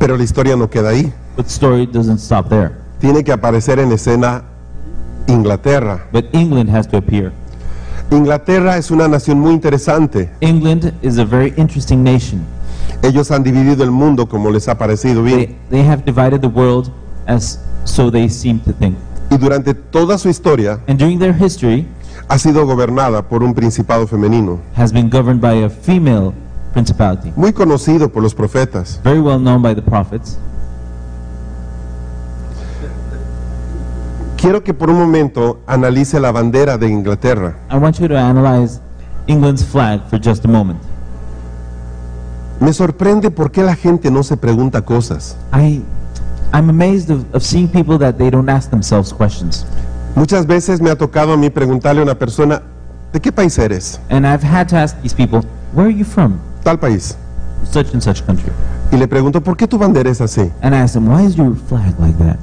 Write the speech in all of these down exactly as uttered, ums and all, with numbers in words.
Pero la historia no queda ahí. But the story doesn't stop there. Tiene que aparecer en escena Inglaterra. But England has to appear. Inglaterra es una nación muy interesante. England is a very interesting nation. Ellos han dividido el mundo como les ha parecido bien. They, they have divided the world as so they seem to think. Y durante toda su historia And during their history ha sido gobernada por un principado femenino, has been governed by a female principality, muy conocido por los profetas. very well known by the prophets. Quiero que por un momento analice la bandera de Inglaterra. I want you to analyze England's flag for just a moment. Me sorprende por qué la gente no se pregunta cosas. I, I'm amazed of, of seeing people that they don't ask themselves questions. Muchas veces me ha tocado a mí preguntarle a una persona, ¿de qué país eres? And I've had to ask these people, where are you from? Tal país. Such and such country. Y le pregunto, ¿por qué tu bandera es así? And I ask them, why is your flag like that?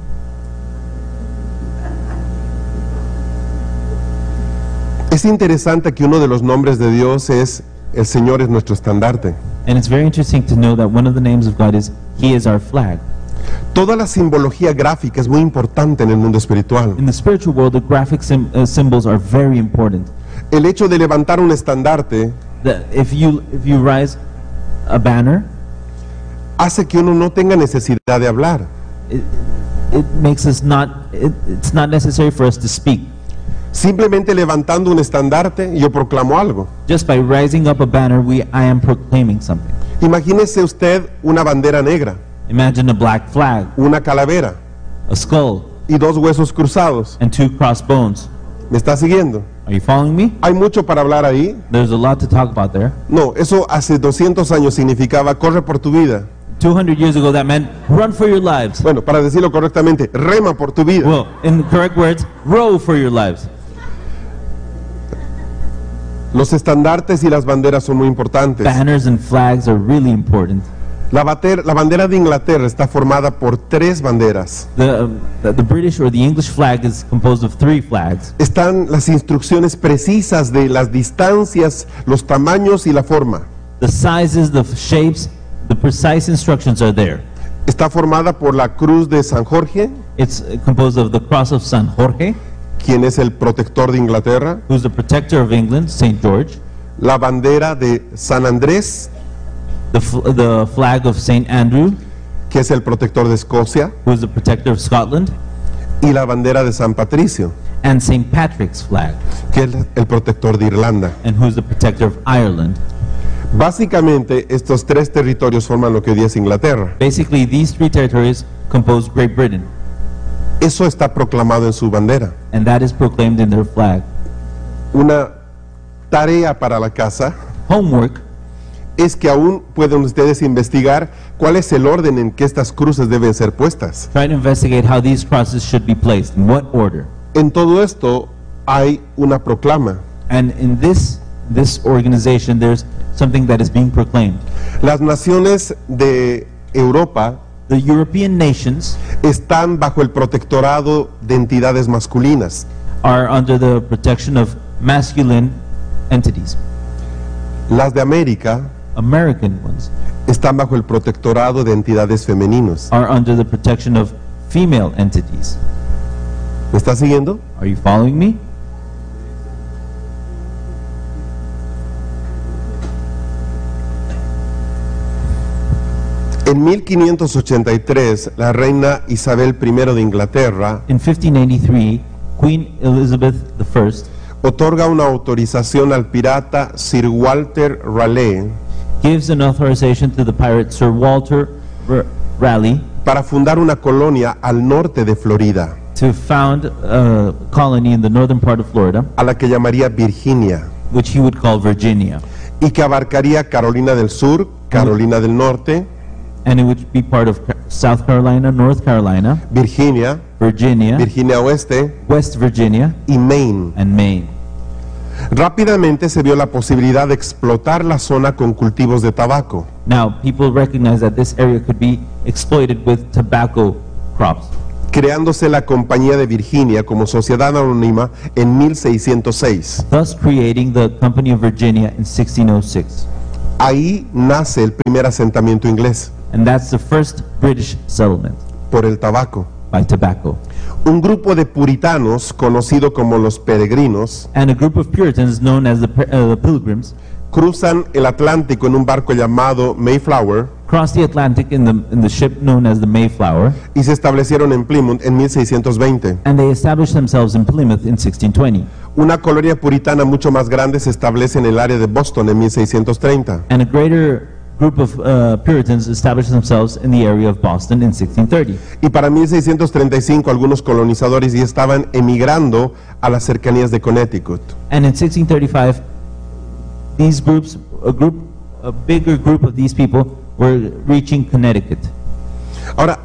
Es interesante que uno de los nombres de Dios es el Señor es nuestro estandarte. And it's very interesting to know that one of the names of God is, He is our flag. Toda la simbología gráfica es muy importante en el mundo espiritual. In the spiritual world, the graphic sim uh, symbols are very important. El hecho de levantar un estandarte That if you if you rise a banner, hace que uno no tenga necesidad de hablar. it, it makes us not. It, it's not necessary for us to speak. Simplemente levantando un estandarte, yo proclamo algo. Just by rising up a banner, we I am proclaiming something. Imagínese usted una bandera negra, Imagine a black flag, una calavera a skull, y dos huesos cruzados. and two crossbones. ¿Me está siguiendo? Are you following me? ¿Hay mucho para hablar ahí? There's a lot to talk about there. No, eso hace doscientos años significaba corre por tu vida. two hundred years ago, that meant run for your lives. Bueno, para decirlo correctamente, rema por tu vida. Well, in the correct words, row for your lives. Los estandartes y las banderas son muy importantes. Banners and flags are really important. La, bater- la bandera de Inglaterra está formada por tres banderas. The, um, the the British or the English flag is composed of three flags. Están las instrucciones precisas de las distancias, los tamaños y la forma. The sizes, the f- shapes, the precise instructions are there. Está formada por la cruz de San Jorge, It's uh, composed of the cross of San Jorge, quien es el protector de Inglaterra, who's the protector of England, Saint George, la bandera de San Andrés, the, f- the flag of Saint Andrew, que es el protector de Escocia, who's the protector of Scotland, y la bandera de San Patricio, and Saint Patrick's flag, que es el protector de Irlanda. and who's the protector of Ireland. Básicamente, estos tres territorios forman lo que hoy día es Inglaterra. Basically, these three territories compose Great Britain, Eso está proclamado en su bandera. and that is proclaimed in their flag. Una tarea para la casa Homework es que aún pueden ustedes investigar cuál es el orden en que estas cruces deben ser puestas. try to investigate how these crosses should be placed, in what order. En todo esto hay una proclama. And in this this organization, there's something that is being proclaimed. Las naciones de Europa The European nations están bajo el protectorado de entidades masculinas. are under the protection of masculine entities. Las de América American ones están bajo el protectorado de entidades femeninos. are under the protection of female entities. ¿Me está siguiendo? Are you following me? En mil quinientos ochenta y tres, la reina Isabel I de Inglaterra In fifteen eighty-three, Queen Elizabeth the First otorga una autorización al pirata Sir Walter Raleigh gives an authorization to the pirate Sir Walter R- Raleigh para fundar una colonia al norte de Florida, to found a colony in the northern part of Florida, a la que llamaría Virginia, which he would call Virginia. y que abarcaría Carolina del Sur, Carolina del Norte, And it would be part of Ca- South Carolina, North Carolina, Virginia, Virginia, Virginia Oeste West Virginia, y Maine. and Maine. Rápidamente se vio la posibilidad de explotar la zona con cultivos de tabaco. Now, people recognize that this area could be exploited with tobacco crops, creándose la Compañía de Virginia como sociedad anónima en mil seiscientos seis. thus creating the Company of Virginia in sixteen oh six. Ahí nace el primer asentamiento inglés. And that's the first British settlement, por el tabaco. by tobacco. Un grupo de puritanos, conocido como los peregrinos, And a group of Puritans known as the, Pe- uh, the Pilgrims cruzan el Atlántico en un barco llamado Mayflower crossed the Atlantic in the, in the ship known as the Mayflower, y se establecieron en Plymouth en mil seiscientos veinte. and they established themselves in Plymouth in sixteen twenty. Una colonia puritana mucho más grande se establece en el área de Boston en mil seiscientos treinta. And a greater group of uh, Puritans established themselves in the area of Boston in sixteen thirty. Y para mil seiscientos treinta y cinco algunos colonizadores ya estaban emigrando a las cercanías de Connecticut. And in sixteen thirty-five, these groups, a group, a bigger group of these people were reaching Connecticut. Ahora,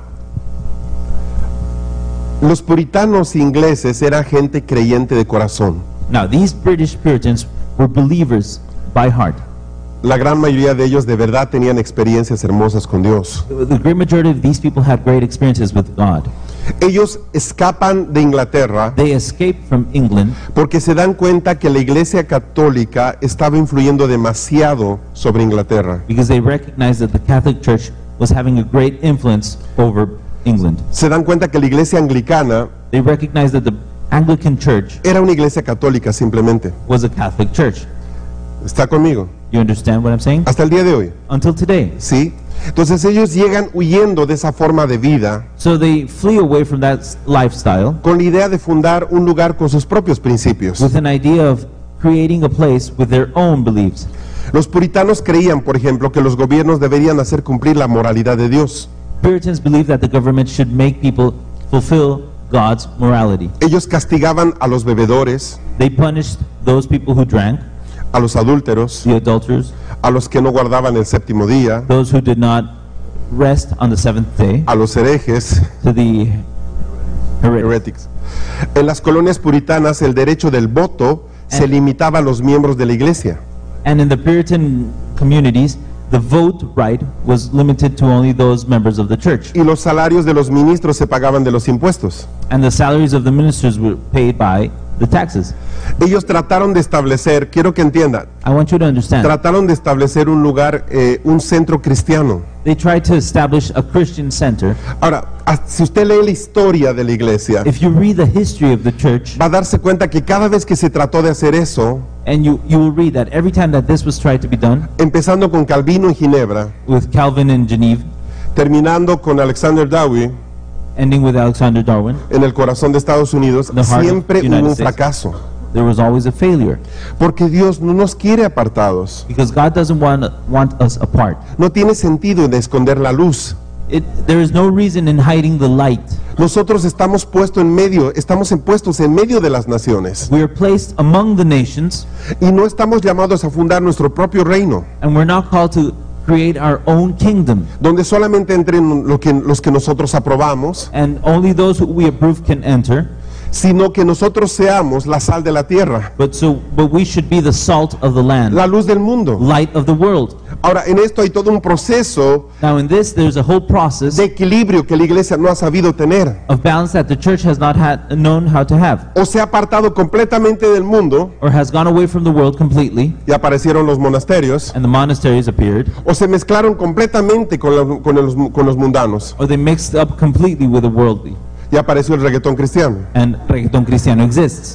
los puritanos ingleses eran gente creyente de corazón. Now, these British Puritans were believers by heart. La gran mayoría de ellos de verdad tenían experiencias hermosas con Dios. The great majority of these people had great experiences with God. Ellos escapan de Inglaterra They escaped from England porque se dan cuenta que la Iglesia Católica estaba influyendo demasiado sobre Inglaterra. because they recognized that the Catholic Church was having a great influence over England. Se dan cuenta que la Iglesia Anglicana They recognized that the Anglican Church era una iglesia católica simplemente. was a Catholic church. ¿Está conmigo? You understand what I'm saying? Hasta el día de hoy, Until today. ¿sí? Entonces ellos llegan huyendo de esa forma de vida So they flee away from that s- lifestyle con la idea de fundar un lugar con sus propios principios. with an idea of creating a place with their own beliefs. Los puritanos creían, por ejemplo, que los gobiernos deberían hacer cumplir la moralidad de Dios. Puritans believed that the government should make people fulfill God's morality. Ellos castigaban a los bebedores, They punished those people who drank, a los adúlteros, the adulterers, a los que no guardaban el séptimo día, those who did not rest on the seventh day, a los herejes, to the heretics. heretics. En las colonias puritanas el derecho del voto se limitaba a los miembros de la iglesia. And in the Puritan communities, the vote right was limited to only those members of the church. Y los salarios de los ministros se pagaban de los impuestos. And the salaries of the ministers were paid by the taxes. Ellos trataron de establecer, quiero que entiendan, I want you to understand. trataron de establecer un lugar, eh, un centro cristiano. They tried to establish a Christian center. Ahora, ah, si usted lee la historia de la iglesia, If you read the history of the church, va a darse cuenta que cada vez que se trató de hacer eso, and you, you will read that every time that this was tried to be done, empezando con Calvino en Ginebra, with Calvin in Geneva, terminando con Alexander Dowie ending with Alexander Darwin, en el corazón de Estados Unidos, The heart of siempre United hubo un States. fracaso. there was always a failure. Porque Dios no nos quiere apartados. Because God doesn't want, want us apart. No tiene sentido en esconder la luz. It, there is no reason in hiding the light. Nosotros estamos puestos en medio, estamos en puestos en medio de las naciones We are placed among the nations, y no estamos llamados a fundar nuestro propio reino, and we're not called to create our own kingdom, donde solamente entren lo que, los que nosotros aprobamos, and only those who we approve can enter. sino que nosotros seamos la sal de la tierra, But so, but we should be the salt of the land, la luz del mundo. light of the world. Ahora, en esto hay todo un proceso Now, in this, there's a whole process de equilibrio que la iglesia no ha sabido tener. of balance that the church has not had known how to have, O se ha apartado completamente del mundo or has gone away from the world completely, y aparecieron los monasterios, and the monasteries appeared, o se mezclaron completamente con, la- con los, con los mundanos or they mixed up completely with the worldly, y apareció el reggaetón cristiano. and reggaeton cristiano exists.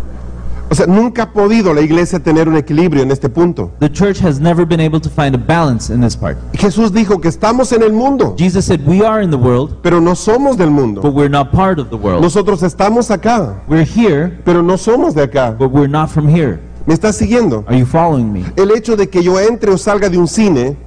O sea, nunca ha podido la iglesia tener un equilibrio en este punto. The church has never been able to find a balance in this part. Jesús dijo que estamos en el mundo, Jesus said, we are in the world, pero no somos del but mundo. we're not part of the world. Nosotros estamos acá, We're here, pero no somos de acá. but we're not from here. ¿Me estás siguiendo? Are you following me? El hecho de que yo entre o salga de un cine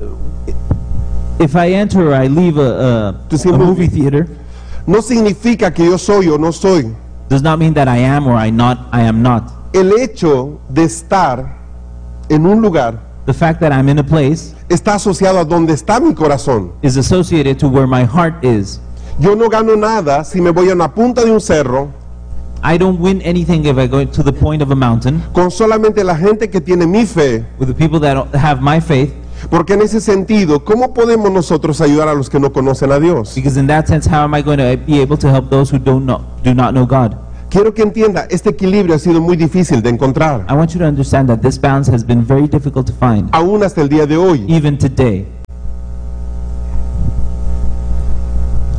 If I enter or I leave a, To a, see a a movie. movie theater, no significa que yo soy o no soy. does not mean that I am or I not I am not. El hecho de estar en un lugar The fact that I'm in a place está asociado a donde está mi corazón. is associated to where my heart is. Yo no gano nada si me voy a una punta de un cerro I don't win anything if I go to the point of a mountain con solamente la gente que tiene mi fe, with the people that have my faith, porque en ese sentido, ¿cómo podemos nosotros ayudar a los que no conocen a Dios? because in that sense, how am I going to be able to help those who don't know, do not know God? Quiero que entienda, este equilibrio ha sido muy difícil de encontrar, I want you to understand that this balance has been very difficult to find, aún hasta el día de hoy. even today.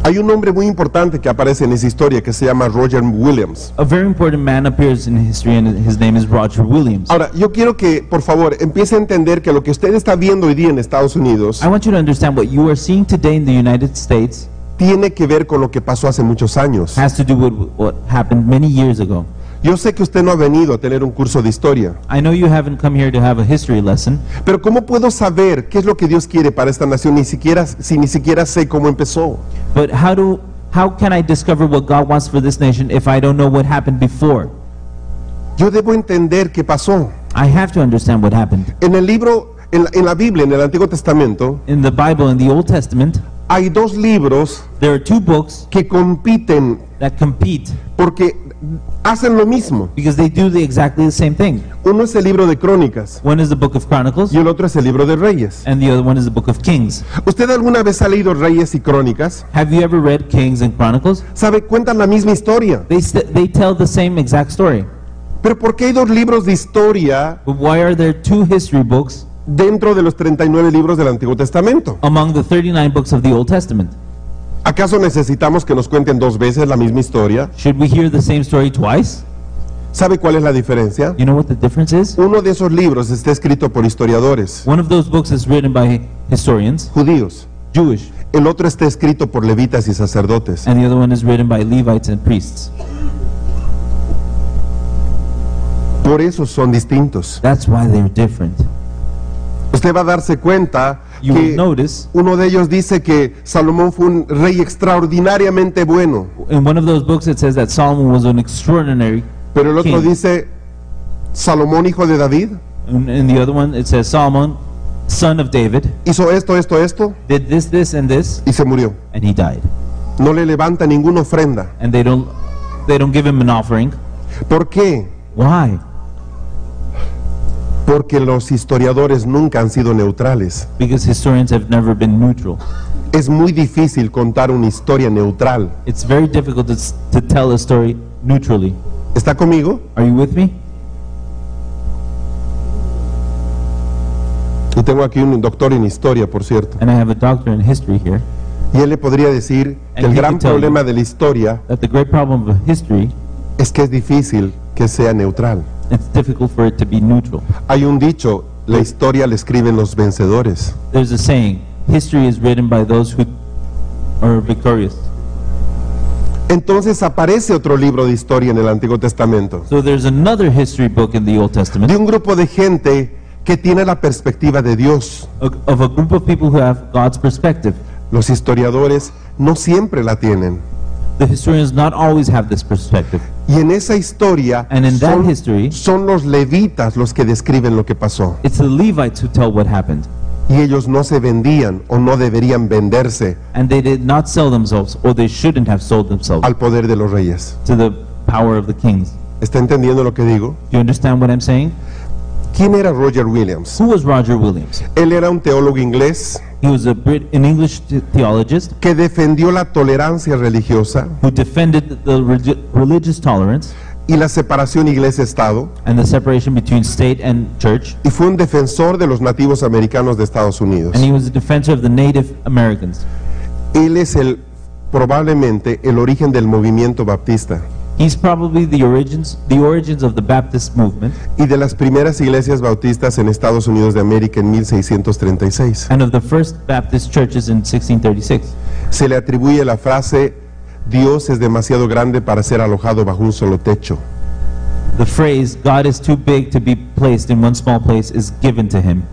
Hay un hombre muy importante que aparece en esa historia que se llama Roger Williams. A very important man appears in history, and his name is Roger Williams. Ahora, yo quiero que, por favor, empiece a entender que lo que usted está viendo hoy día en Estados Unidos I want you to understand what you are seeing today in the United States tiene que ver con lo que pasó hace muchos años. has to do with what happened many years ago. Yo sé que usted no ha venido a tener un curso de historia, I know you haven't come here to have a history lesson, pero ¿cómo puedo saber qué es lo que Dios quiere para esta nación ni siquiera, si ni siquiera sé cómo empezó? but how do how can I discover what God wants for this nation if I don't know what happened before? Yo debo entender qué pasó. I have to understand what happened. En el libro, en la, en la Biblia, en el Antiguo Testamento, In the Bible, in the Old Testament, hay dos libros there are two books que compiten that compete porque hacen lo mismo. because they do the exactly the same thing. Uno es el libro de Crónicas One is the book of Chronicles, y el otro es el libro de Reyes. and the other one is the book of Kings. ¿Usted alguna vez ha leído Reyes y Crónicas? Have you ever read Kings and Chronicles? ¿Sabe? Cuentan la misma historia. They st- they tell the same exact story. Pero ¿por qué hay dos libros de historia But why are there two history books dentro de los treinta y nueve libros del Antiguo Testamento? among the thirty-nine books of the Old Testament? ¿Acaso necesitamos que nos cuenten dos veces la misma historia? Should we hear the same story twice? ¿Sabe cuál es la diferencia? You know what the difference is? Uno de esos libros está escrito por historiadores One of those books is written by historians, judíos. Jewish, El otro está escrito por levitas y sacerdotes. and the other one is written by Levites and priests. Por eso son distintos. That's why they're different. Usted va a darse cuenta You will que notice uno de ellos dice que Salomón fue un rey extraordinariamente bueno, in one of those books it says that Solomon was an extraordinary, pero el otro king. dice Salomón, hijo de David, And in the other one it says Solomon, son of David, hizo esto, esto, esto did this, this, and this, y se murió. and he died. No le levanta ninguna ofrenda. And they don't they don't give him an offering. ¿Por qué? Why? Porque los historiadores nunca han sido neutrales. Because historians have never been neutral. Es muy difícil contar una historia neutral. It's very difficult to, s- to tell a story neutrally. ¿Está conmigo? Are you with me? Y tengo aquí un doctor en historia, por cierto. And I have a doctor in history here. Y él le podría decir que And el he gran could tell problema you de la historia that the great problem of history, es que es difícil que sea neutral. it's difficult for it to be neutral. Hay un dicho, la historia la escriben los vencedores. There's a saying, history is written by those who are victorious. Entonces aparece otro libro de historia en el Antiguo Testamento, So there's another history book in the Old Testament de un grupo de gente que tiene la perspectiva de Dios. of of a group of people who have God's perspective. Los historiadores no siempre la tienen. The historians not always have this perspective. Y en esa historia And in that son, history- son los levitas los que describen lo que pasó. It's the Levites who tell what happened. Y ellos no se vendían o no deberían venderse And they did not sell themselves, or they shouldn't have sold themselves, al poder de los reyes. to the power of the kings. ¿Está entendiendo lo que digo? Do you understand what I'm saying? ¿Quién era Roger Williams? Who was Roger Williams? Él era un teólogo inglés He was a Brit, an English the- theologist que defendió la tolerancia religiosa who defended the regi- religious tolerance y la separación iglesia-estado, and the separation between state and church, y fue un defensor de los nativos americanos de Estados Unidos. and he was a defensor of the Native Americans. Él es el probablemente el origen del movimiento baptista He's probably the origins, the origins of the Baptist movement y de las primeras iglesias bautistas en Estados Unidos de América en mil seiscientos treinta y seis. and of the first Baptist churches in sixteen thirty-six. Se le atribuye la frase Dios es demasiado grande para ser alojado bajo un solo techo. The phrase, God is too big to be placed in one small place, is given to him.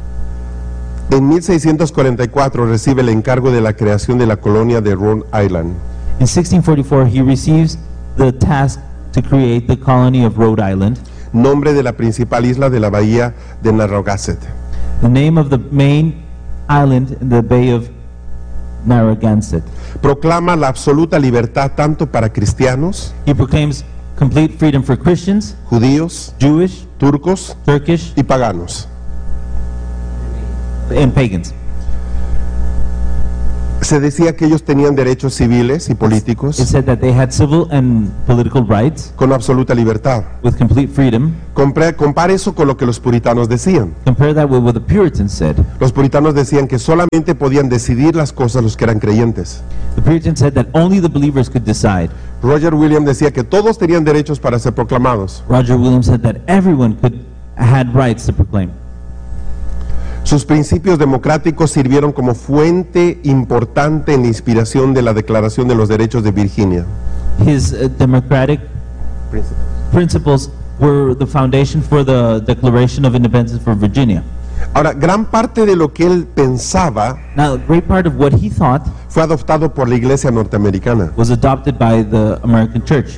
En mil seiscientos cuarenta y cuatro recibe el encargo de la creación de la colonia de Rhode Island. In sixteen forty-four, he receives the task to create the colony of Rhode Island, Nombre de la principal isla de la bahía de Narragansett. the name of the main island in the Bay of Narragansett. Proclama la absoluta libertad tanto para cristianos, He proclaims complete freedom for Christians, judíos, Jewish, turcos Turkish, y paganos. and pagans. Se decía que ellos tenían derechos civiles y It políticos said that they had civil and political rights con absoluta libertad. with complete freedom. Compre- Compare eso con lo que los puritanos decían. Compare that with what the Puritans said. Los puritanos decían que solamente podían decidir las cosas los que eran creyentes. The Puritans said that only the believers could decide. Roger Williams decía que todos tenían derechos para ser proclamados. Roger Williams said that everyone could had rights to proclaim. Sus principios democráticos sirvieron como fuente importante en la inspiración de la Declaración de los Derechos de Virginia. His uh, democratic principles were the foundation for the Declaration of Independence for Virginia. Ahora, gran parte de lo que él pensaba Now, a great part of what he thought fue adoptado por la Iglesia norteamericana. was adopted by the American church.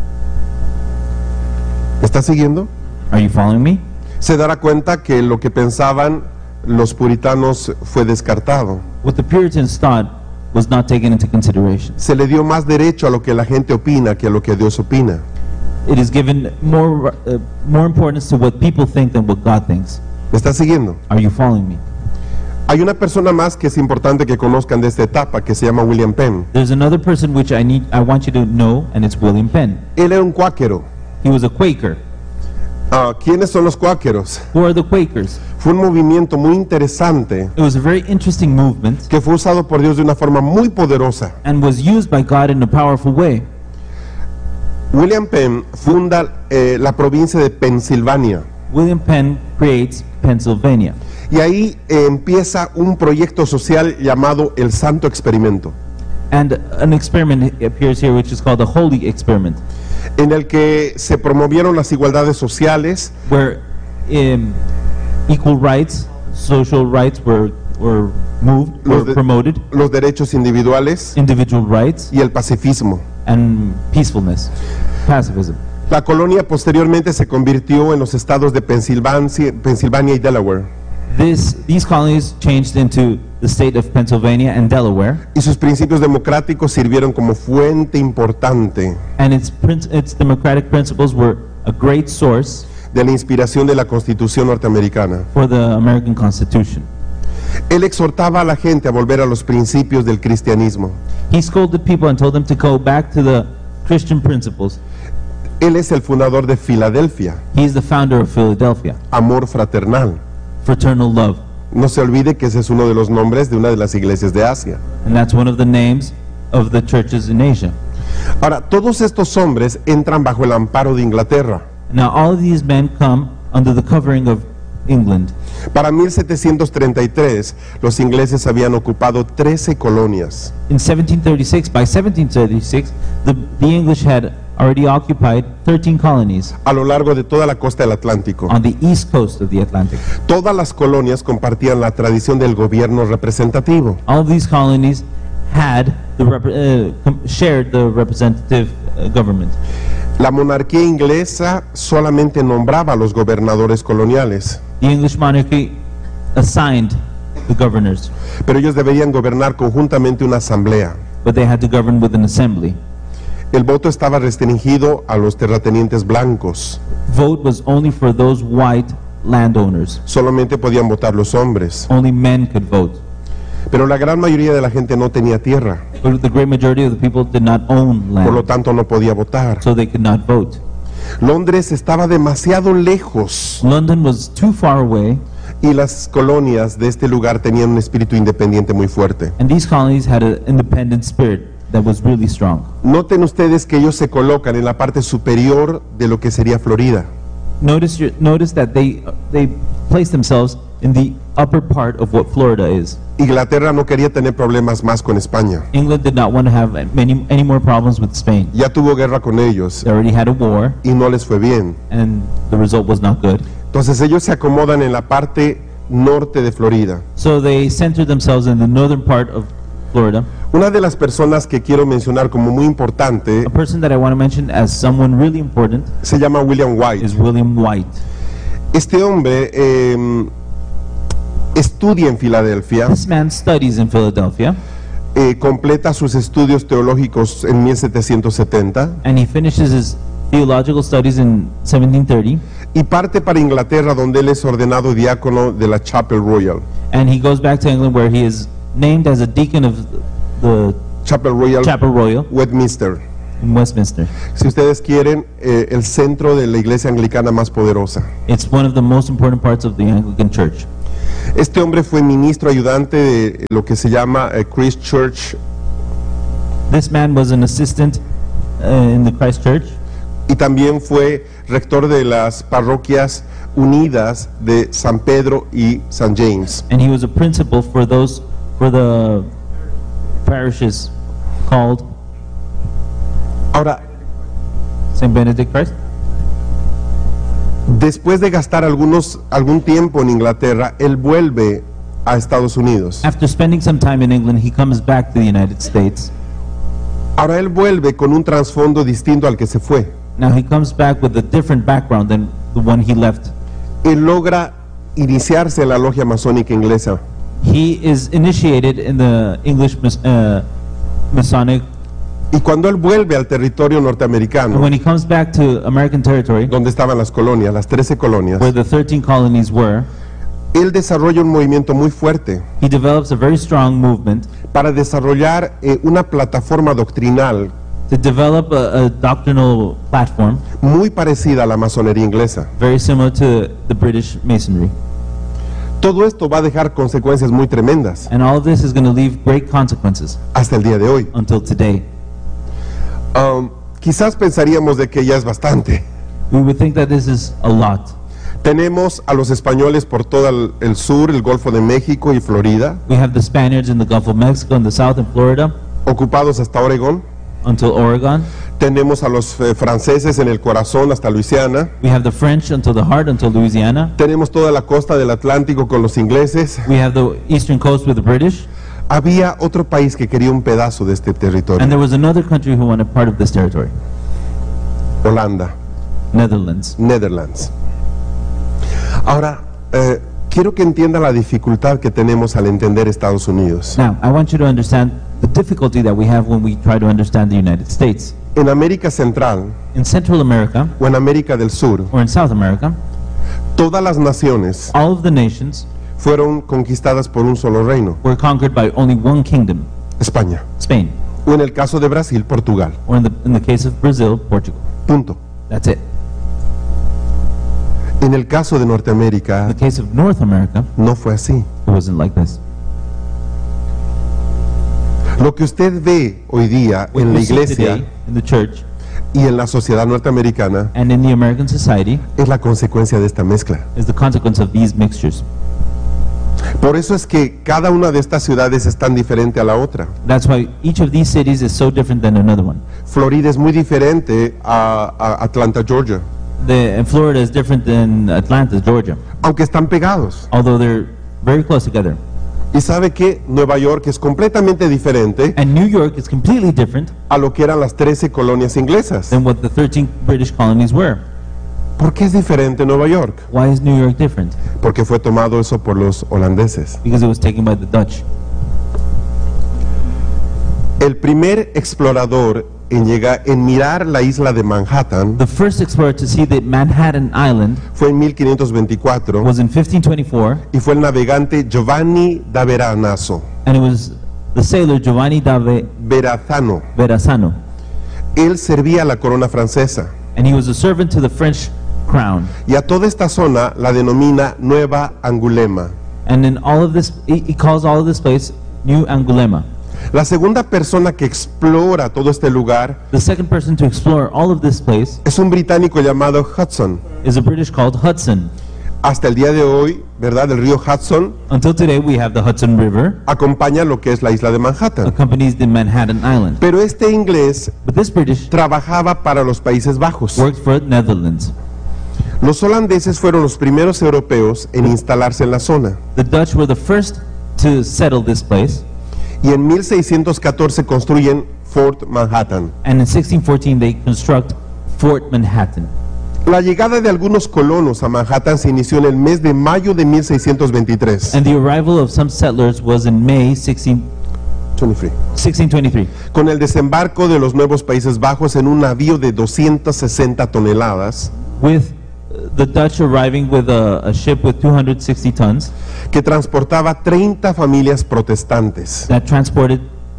¿Me está siguiendo? Are you following me? Se dará cuenta que lo que pensaban los puritanos fue descartado. What the Puritans thought was not taken into consideration. Se le dio más derecho a lo que la gente opina que a lo que Dios opina. It is given more uh, more importance to what people think than what God thinks. ¿Me está siguiendo? Are you following me? Hay una persona más que es importante que conozcan de esta etapa, que se llama William Penn. There's another person which I need I want you to know, and it's William Penn. Él era un cuáquero. He was a Quaker. Ah, ¿quiénes son los cuáqueros? Who are the Quakers? Fue un movimiento muy interesante It was a very interesting movement que fue usado por Dios de una forma muy poderosa. and was used by God in a powerful way. William Penn funda eh, la provincia de Pensilvania William Penn creates Pennsylvania, y ahí eh, empieza un proyecto social llamado el Santo Experimento, and an experiment appears here which is called the Holy Experiment, en el que se promovieron las igualdades sociales, where um, equal rights, social rights were were moved, Los were de- promoted, los derechos individuales individual rights y el pacifismo. and peacefulness, pacifism. La colonia posteriormente se convirtió en los estados de Pensilvania, Pensilvania y Delaware, This these colonies changed into the state of Pennsylvania and Delaware, y sus principios democráticos sirvieron como fuente importante and its prin- its democratic principles were a great source de la inspiración de la Constitución norteamericana. for the American Constitution. Él exhortaba a la gente a volver a los principios del cristianismo. He scolded people and told them to go back to the Christian principles. Él es el fundador de Filadelfia, He is the founder of Philadelphia, amor fraternal. fraternal love, No se olvide que ese es uno de los nombres de una de las iglesias de Asia. and that's one of the names of the churches in Asia. Ahora, todos estos hombres entran bajo el amparo de Inglaterra. Now all of these men come under the covering of England. Para mil setecientos treinta y tres, los ingleses habían ocupado trece colonias. In seventeen thirty-six, by seventeen thirty-six, the, the English had already occupied thirteen colonies A lo largo de toda la costa del Atlántico. on the east coast of the Atlantic. Todas las colonias compartían la tradición del gobierno representativo. All of these colonies had the rep- uh, com- shared the representative uh, government. La monarquía inglesa solamente nombraba a los gobernadores coloniales, The English monarchy assigned the governors, pero ellos deberían gobernar conjuntamente una asamblea. but they had to govern with an assembly. El voto estaba restringido a los terratenientes blancos. Vote was only for those white landowners. Solamente podían votar los hombres. Only men could vote. Pero la gran mayoría de la gente no tenía tierra, But the great majority of the people did not own por lo land, tanto no podía votar. so they could not vote. Londres estaba demasiado lejos London was too far away, y las colonias de este lugar tenían un espíritu independiente muy fuerte. and these colonies had an independent spirit that was really strong. Noten ustedes que ellos se colocan en la parte superior de lo que sería Florida. Notice, your, notice that they they place themselves in the upper part of what Florida is. Inglaterra no quería tener problemas más con España. England did not want to have many any more problems with Spain. Ya tuvo guerra con ellos They already had a war, y no les fue bien. and the result was not good. Entonces ellos se acomodan en la parte norte de Florida. So they centered themselves in the northern part of Florida. Una de las personas que quiero mencionar como muy importante A person that I want to mention as someone really important se llama William White. is William White. Este hombre eh, estudia en Filadelfia, This man studies in Philadelphia, eh, completa sus estudios teológicos en mil setecientos setenta and he finishes his theological studies in seventeen thirty, y parte para Inglaterra, donde él es ordenado diácono de la Chapel Royal. and he goes back to England where he is named as a deacon of the Chapel Royal, Chapel Royal Westminster. in Westminster. Si ustedes quieren, eh, el centro de la iglesia anglicana más poderosa. It's one of the most important parts of the Anglican Church. Este hombre fue ministro ayudante de lo que se llama eh, Christ Church This man was an assistant uh, in the Christ Church, y también fue rector de las parroquias unidas de San Pedro y San James. and he was a principal for those for the parishes called Ahora, Saint Benedict Christ. después de gastar algunos, algún tiempo en Inglaterra, él vuelve a Estados Unidos. After spending some time in England, he comes back to the United States. Ahora él vuelve con un trasfondo distinto al que se fue. Now he comes back with a different background than the one he left. Él logra iniciarse en la logia masónica inglesa. He is initiated in the English Mas- uh, Masonic, Y cuando él vuelve al territorio and norteamericano, when he comes back to American territory, donde estaban las colonias, las trece colonias, where the thirteen colonies were, él desarrolla un movimiento muy fuerte he develops a very strong movement para desarrollar eh, una plataforma doctrinal to develop a, a doctrinal platform muy parecida a la masonería inglesa. very similar to the British Masonry. Todo esto va a dejar consecuencias muy tremendas And all of this is going to leave great consequences hasta el día de hoy. until today. Um, quizás pensaríamos de que ya es bastante. We would think that this is a lot. Tenemos a los españoles por todo el, el sur, el Golfo de México y Florida, We have the Spaniards in the Gulf of Mexico and the South and Florida ocupados hasta Oregón. until Oregon. Tenemos a los eh, franceses en el corazón hasta Luisiana. We have the French until the heart, until Louisiana. Tenemos toda la costa del Atlántico con los ingleses. We have the eastern coast with the British. Había otro país que quería un pedazo de este And territorio, there was another country who wanted part of this territory, Holanda, Netherlands. Netherlands. Ahora, eh, quiero que entienda la dificultad que tenemos al entender Estados Unidos. Now, I want you to understand the difficulty that we have when we try to understand the United States. En América Central In Central America, o en América del Sur, or in South America, todas las naciones all of the nations fueron conquistadas por un solo reino, were conquered by only one kingdom, España. Spain. O en el caso de Brasil, Portugal. Or in the, in the case of Brazil, Portugal. Punto. That's it. En el caso de In Norteamérica, the case of North America, no fue así. it wasn't like this. Lo que usted ve hoy día What en la we see iglesia today in the church y en la sociedad norteamericana and in the American society es la consecuencia de esta mezcla. is the consequence of these mixtures. Por eso es que cada una de estas ciudades es tan diferente a la otra. That's why each of these cities is so different than another one. Florida es muy diferente a, a Atlanta, Georgia, The, and Florida is different than Atlanta, Georgia, aunque están pegados. although they're very close together. Y sabe que Nueva York es completamente diferente And New York is completely different a lo que eran las trece colonias inglesas. than what the thirteen British colonies were. ¿Por qué es diferente Nueva York? Why is New York different? Porque fue tomado eso por los holandeses. Because it was taken by the Dutch. El primer explorador en llegar, en mirar la isla de Manhattan The first explorer to see the Manhattan Island fue en mil quinientos veinticuatro was in fifteen twenty-four, y fue el navegante Giovanni da Veranazo, and it was the sailor Giovanni da Ve- Verrazano. Verrazzano, Él servía a la corona francesa and he was a servant to the French crown. y a toda esta zona la denomina Nueva Angulema. And in all of this, he, he calls all of this place New Angulema. La segunda persona que explora todo este lugar The second person to explore all of this place es un británico llamado Hudson. is a British called Hudson. Hasta el día de hoy, ¿verdad? El río Hudson Until today, we have the Hudson River, acompaña lo que es la isla de Manhattan. accompanies the Manhattan Island. Pero este inglés But this British trabajaba para los Países Bajos. worked for Netherlands. Los holandeses fueron los primeros europeos en instalarse en la zona The Dutch were the first to settle this place, y en mil seiscientos catorce construyen Fort Manhattan. and in sixteen fourteen they construct Fort Manhattan. La llegada de algunos colonos a Manhattan se inició en el mes de mayo de mil seiscientos veintitrés. And the arrival of some settlers was in May sixteen, veintitrés. sixteen twenty-three, Con el desembarco de los nuevos Países Bajos en un navío de doscientas sesenta toneladas with uh, the Dutch arriving with a, a ship with two hundred sixty tons que transportaba treinta familias protestantes. that transported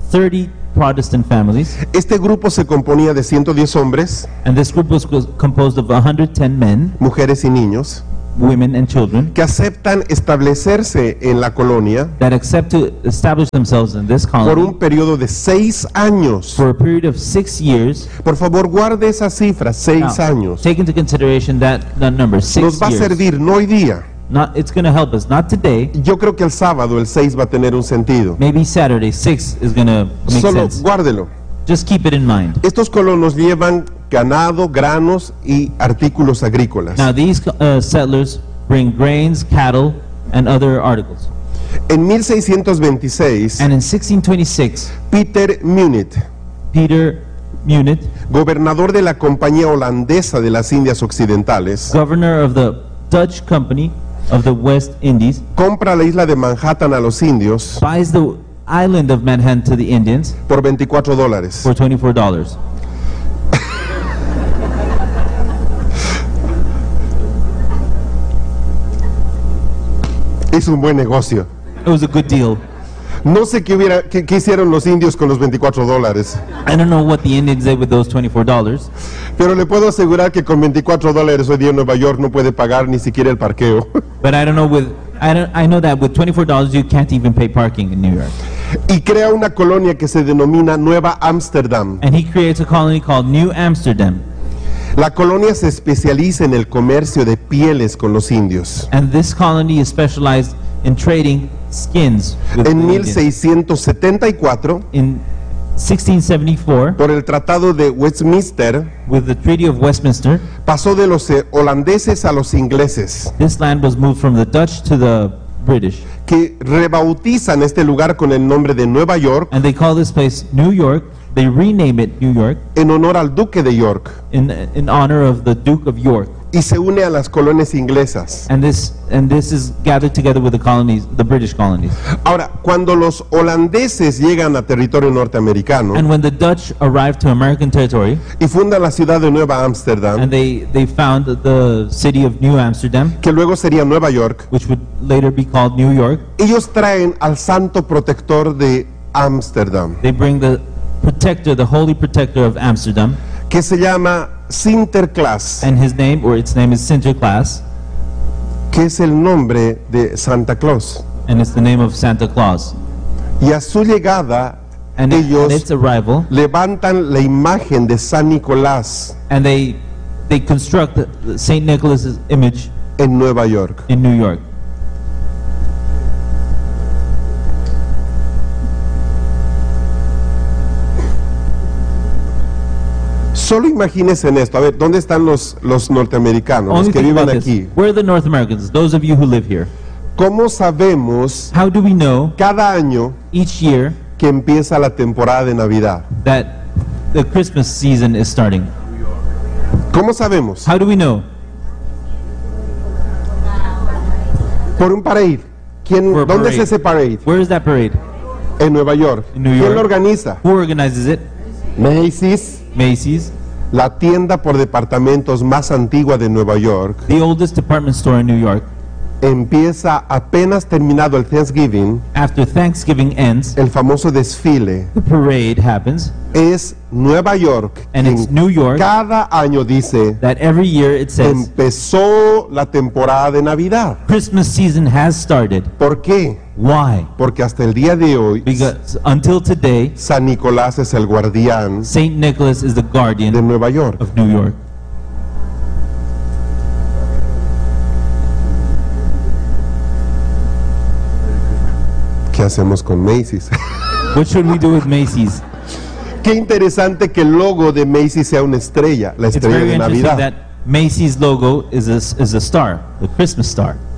thirty Protestant families, Este grupo se componía de ciento diez hombres, and this group was was composed of one hundred ten men, mujeres y niños, women, and children que aceptan establecerse en la colonia that accept to establish themselves in this por colony un periodo de seis años. for a period of six years. Por favor, guarde esa cifra, seis Now, años. take into consideration that, that number, six Nos va a years. servir, no hoy día. Not, it's going to help us, not today. Yo creo que el sábado, el seis, va a tener un sentido. Maybe Saturday, six is going to make Solo sense. guárdelo. Just keep it in mind. Estos colonos llevan ganado, granos y artículos agrícolas. Now, these uh, settlers bring grains, cattle, and other articles. En mil seiscientos veintiséis, And in sixteen twenty-six, Peter Munit, Peter Munit, gobernador de la Compañía Holandesa de las Indias Occidentales, governor of the Dutch Company of the West Indies, compra la isla de Manhattan a los indios buys the island of Manhattan to the Indians por veinticuatro dólares. for twenty-four dollars. Es un buen negocio. It was a good deal. No sé qué, hubiera, qué, qué hicieron los indios con los veinticuatro dólares, I don't know what the Indians did with those twenty-four dollars, pero le puedo asegurar que con veinticuatro dólares hoy día en Nueva York no puede pagar ni siquiera el parqueo. but I don't know with I don't I know that with twenty-four dollars you can't even pay parking in New York. Y crea una colonia que se denomina Nueva Ámsterdam. And he creates a colony called New Amsterdam. La colonia se especializa en el comercio de pieles con los indios. And this colony is specialized in trading skins with the En Indians. mil seiscientos setenta y cuatro, In sixteen seventy-four, por el Tratado de Westminster, with the Treaty of Westminster, pasó de los eh, holandeses a los ingleses, this land was moved from the Dutch to the British. que rebautizan este lugar con el nombre de Nueva York And they call this place New York. They rename it New York en honor al Duque de York in, in honor of the Duke of York. y se une a las colonias inglesas. And this and this is gathered together with the colonies, the British colonies. Ahora, cuando los holandeses llegan a territorio norteamericano And when the Dutch arrived to American territory y fundan la ciudad de Nueva Ámsterdam, and they, they found the city of New Amsterdam, que luego sería Nueva York, which would later be called New York, ellos traen al santo protector de Ámsterdam, they bring the protector, the holy protector of Amsterdam, que se llama Sinterklaas, and his name, or its name is Sinterklaas, que es el nombre de Santa Claus. and it's the name of Santa Claus. Y a su llegada, And, at ellos its arrival, levantan la imagen de San Nicolás and they they construct Saint Nicholas's image en Nueva York. in New York. Solo imagínense en esto. A ver, ¿dónde están los, los norteamericanos, los Only que think viven about this. aquí? Where are the North Americans? Those of you who live here. ¿Cómo sabemos How do we know cada año each year que empieza la temporada de Navidad? that the Christmas season is starting? ¿Cómo sabemos? How do we know? Por un parade. ¿Quién, For a ¿Dónde parade. es ese parade? Where is that parade? En Nueva York. En New ¿Quién York. lo organiza? Who organizes it? Macy's, Macy's, la tienda por departamentos más antigua de Nueva York, the oldest department store in New York. empieza apenas terminado el Thanksgiving, After Thanksgiving ends, el famoso desfile. the parade happens, Es Nueva York. and quien it's New York cada año dice, that every year it says empezó la temporada de Navidad. Christmas season has started. ¿Por qué? Why? Porque hasta el día de hoy, Because until today, San Nicolás es el guardián Saint Nicholas is the de guardian Nueva York. of New York. ¿Qué hacemos con Macy's? What should we do with Macy's? Qué interesante que el logo de Macy's sea una estrella, la It's estrella very de interesting Navidad. that Macy's logo is a, is a star, the Christmas star.